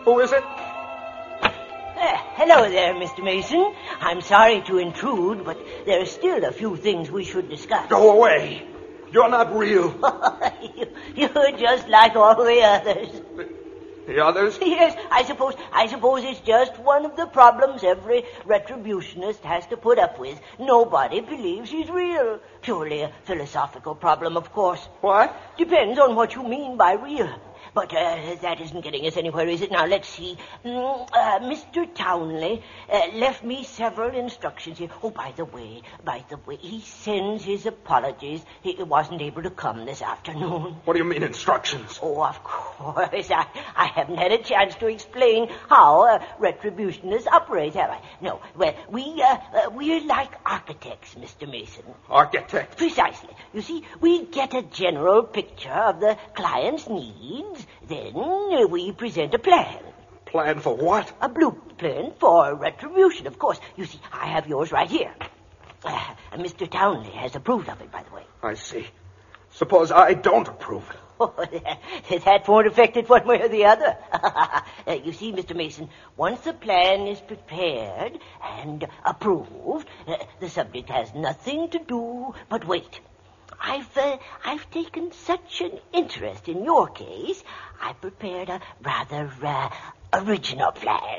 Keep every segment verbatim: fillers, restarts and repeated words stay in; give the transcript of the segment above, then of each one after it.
Who is it? Uh, hello there, Mister Mason. I'm sorry to intrude, but there are still a few things we should discuss. Go away. You're not real. you, you're just like all the others. The, the others? Yes, I suppose I suppose it's just one of the problems every retributionist has to put up with. Nobody believes he's real. Purely a philosophical problem, of course. What? Depends on what you mean by real. But uh, that isn't getting us anywhere, is it? Now, let's see. Mm, uh, Mister Townley uh, left me several instructions here. Oh, by the way, by the way, he sends his apologies. He wasn't able to come this afternoon. What do you mean, instructions? Oh, of course. I, I haven't had a chance to explain how uh, retributionists operate, have I? No. Well, we, uh, uh, we're like architects, Mister Mason. Architects? Precisely. You see, we get a general picture of the client's needs. Then uh, we present a plan. Plan for what? A blueprint for retribution, of course. You see, I have yours right here. Uh, Mister Townley has approved of it, by the way. I see. Suppose I don't approve it. Oh, that, that won't affect it one way or the other. uh, you see, Mister Mason, once the plan is prepared and approved, uh, the subject has nothing to do but wait. I've uh, I've taken such an interest in your case, I prepared a rather uh, original plan,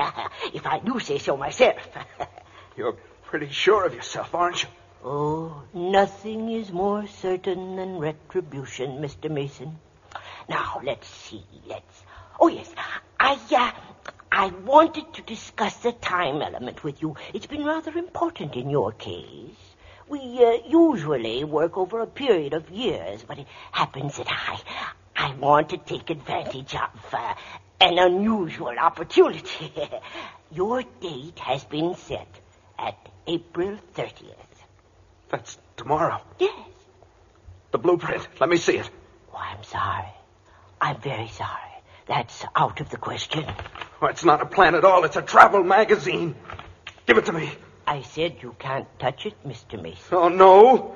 if I do say so myself. You're pretty sure of yourself, aren't you? Oh, nothing is more certain than retribution, Mister Mason. Now, let's see, let's... Oh, yes, I, uh, I wanted to discuss the time element with you. It's been rather important in your case. We uh, usually work over a period of years, but it happens that I, I want to take advantage of uh, an unusual opportunity. Your date has been set at April thirtieth. That's tomorrow. Yes. The blueprint. Let me see it. Oh, I'm sorry. I'm very sorry. That's out of the question. Well, it's not a plan at all. It's a travel magazine. Give it to me. I said you can't touch it, Mister Mason. Oh, no.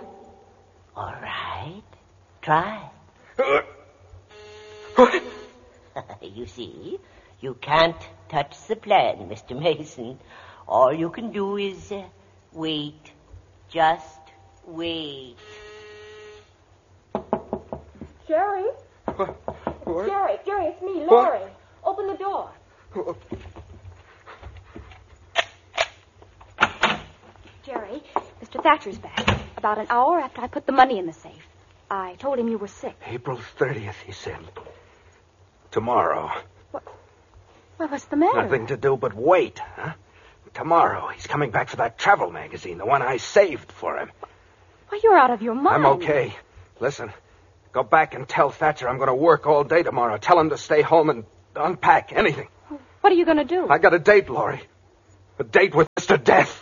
All right. Try. Uh, what? You see, you can't touch the plan, Mister Mason. All you can do is uh, wait. Just wait. Jerry? What? What? Jerry, Jerry, it's me, Laurie. What? Open the door. Oh, Jerry, Mister Thatcher's back. About an hour after I put the money in the safe. I told him you were sick. April thirtieth, he said. Tomorrow. What? Well, what's the matter? Nothing to do but wait, huh? Tomorrow, he's coming back for that travel magazine, the one I saved for him. Why, you're out of your mind. I'm okay. Listen, go back and tell Thatcher I'm going to work all day tomorrow. Tell him to stay home and unpack anything. What are you going to do? I got a date, Laurie. A date with Mister Death.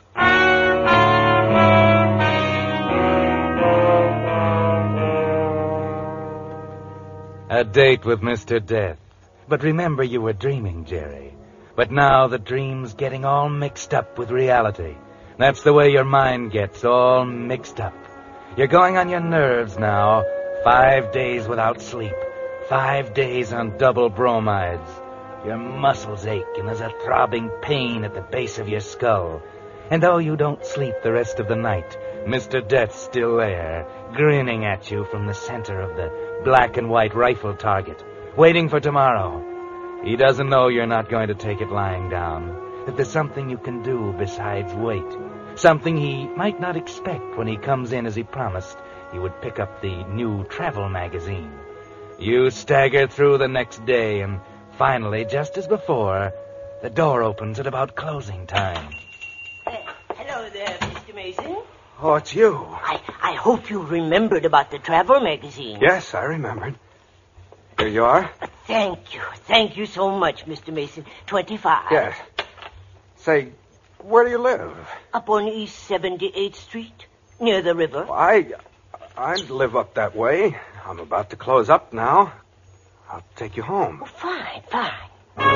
A date with Mister Death. But remember, you were dreaming, Jerry. But now the dream's getting all mixed up with reality. That's the way your mind gets, all mixed up. You're going on your nerves now. Five days without sleep. Five days on double bromides. Your muscles ache and there's a throbbing pain at the base of your skull. And though you don't sleep the rest of the night, Mister Death's still there, grinning at you from the center of the black and white rifle target, waiting for tomorrow. He doesn't know you're not going to take it lying down, that there's something you can do besides wait, something he might not expect when he comes in as he promised he would pick up the new travel magazine. You stagger through the next day, and finally, just as before, the door opens at about closing time. Uh, hello there, Mister Mason. Oh, it's you. I, I hope you remembered about the travel magazine. Yes, I remembered. Here you are. Thank you. Thank you so much, Mister Mason. twenty-five. Yes. Say, where do you live? Up on East seventy-eighth Street, near the river. I, I live up that way. I'm about to close up now. I'll take you home. Oh, fine, fine.